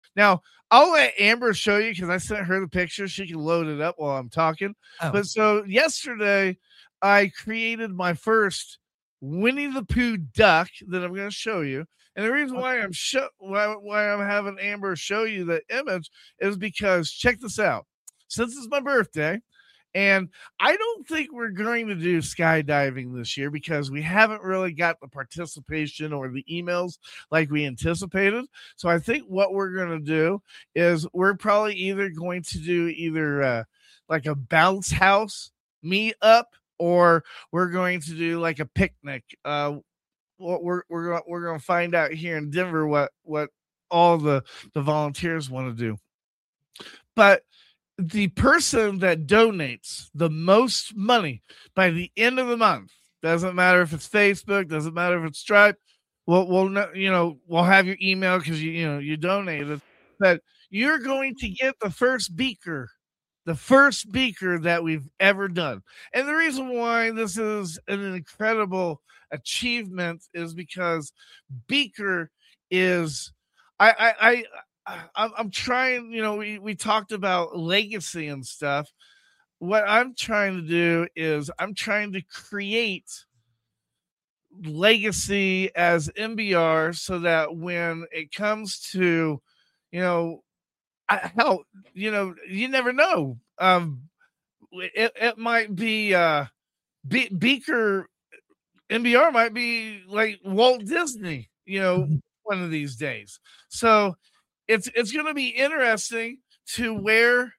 Now, I'll let Amber show you because I sent her the picture. She can load it up while I'm talking. Oh, But so yesterday, I created my first Winnie the Pooh duck that I'm going to show you. And the reason why why I'm having Amber show you the image is because check this out. Since it's my birthday, and I don't think we're going to do skydiving this year because we haven't really got the participation or the emails like we anticipated. So I think what we're going to do is we're probably either going to do like a bounce house meet up, or we're going to do like a picnic. What we're going to find out here in Denver what all the volunteers want to do. But the person that donates the most money by the end of the month, doesn't matter if it's Facebook, doesn't matter if it's Stripe, we'll have your email because you donated, but you're going to get the first beaker that we've ever done. And the reason why this is an incredible achievement is because beaker is I'm trying, we talked about legacy and stuff. What I'm trying to do is I'm trying to create legacy as MBR so that when it comes to, you know, hell, you never know. It might be Beaker MBR might be like Walt Disney, one of these days. So it's going to be interesting to where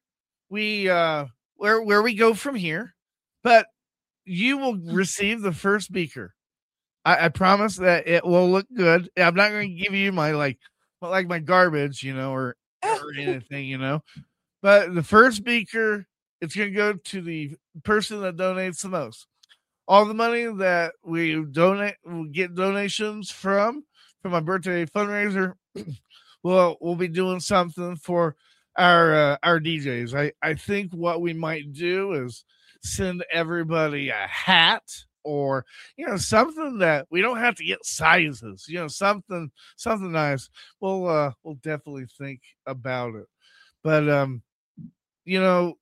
we go from here, but you will receive the first beaker. I promise that it will look good. I'm not going to give you my my garbage, or anything, but the first beaker, it's going to go to the person that donates the most. All the money that we get donations from my birthday fundraiser, we'll be doing something for our DJs. I think what we might do is send everybody a hat, or something that we don't have to get sizes, something nice. We'll definitely think about it. But you know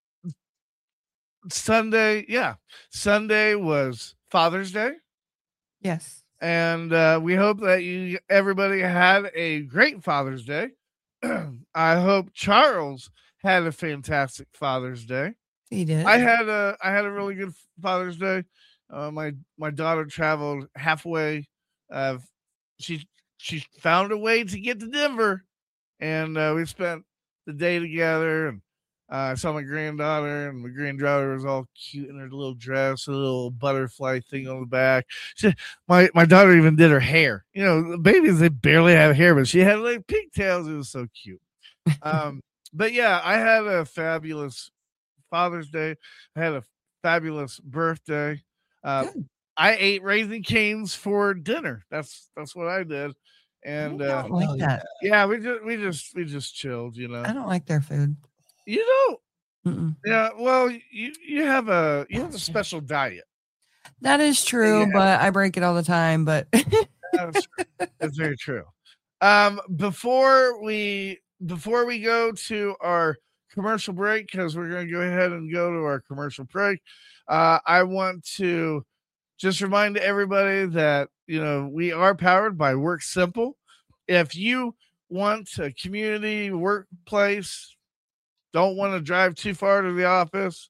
Sunday was Father's Day, yes, and we hope that everybody had a great Father's Day. I hope Charles had a fantastic Father's Day. he did. I had a really good Father's Day. My daughter traveled halfway. Uh, she she found a way to get to Denver, and we spent the day together. And I saw my granddaughter, and my granddaughter was all cute in her little dress, a little butterfly thing on the back. My daughter even did her hair. The babies, they barely have hair, but she had like pigtails. It was so cute. But yeah, I had a fabulous Father's Day. I had a fabulous birthday. Uh, Good. I ate Raising Canes for dinner. That's what I did, and I don't like that. yeah, we just chilled. I don't like their food. You know, Mm-mm. yeah. Well, you have a special diet. That is true, Yeah. but I break it all the time. But That's very true. Before we go to our commercial break, because we're going to go ahead and go to our commercial break, I want to just remind everybody that we are powered by Work Simple. If you want a community workplace, don't want to drive too far to the office,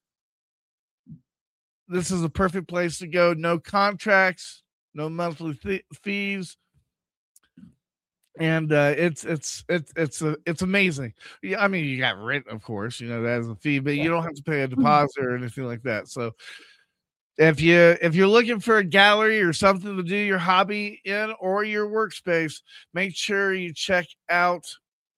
this is a perfect place to go. No contracts, no monthly fees, and it's amazing. Yeah, I mean, you got rent, of course, that is a fee, but you don't have to pay a deposit or anything like that. So if you're looking for a gallery or something to do your hobby in, or your workspace, make sure you check out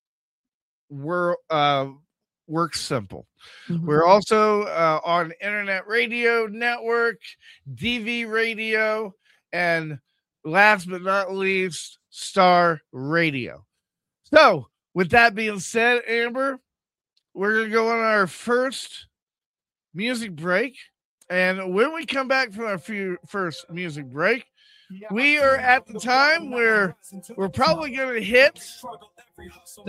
Work Simple. Mhm. We're also on Internet Radio Network, DV Radio, and last but not least, Star Radio. So, with that being said, Amber, we're going to go on our first music break. And when we come back from our first music break, we are at the time where we're probably going to hit